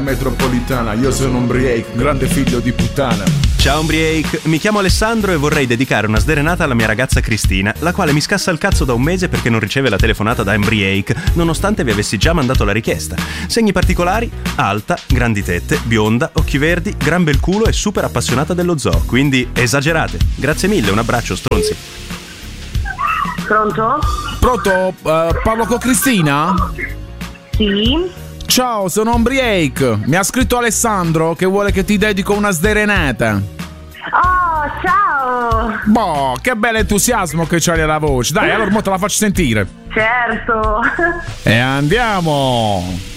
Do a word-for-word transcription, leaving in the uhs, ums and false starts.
metropolitana, io sono Umbriake, grande figlio di puttana. Ciao Umbriake, mi chiamo Alessandro e vorrei dedicare una sdrenata alla mia ragazza Cristina, la quale mi scassa il cazzo da un mese perché non riceve la telefonata da Umbriake, nonostante vi avessi già mandato la richiesta. Segni particolari: alta, grandi tette, bionda, occhi verdi, gran bel culo e super appassionata dello zoo, quindi esagerate. Grazie mille, un abbraccio stronzi. Pronto? Pronto? Uh, parlo con Cristina? Sì. Ciao, sono Umbriake. Mi ha scritto Alessandro che vuole che ti dedico una sderenata. Oh, ciao. Boh, che bel entusiasmo che c'hai nella voce. Dai, allora mo te la faccio sentire. Certo. E andiamo.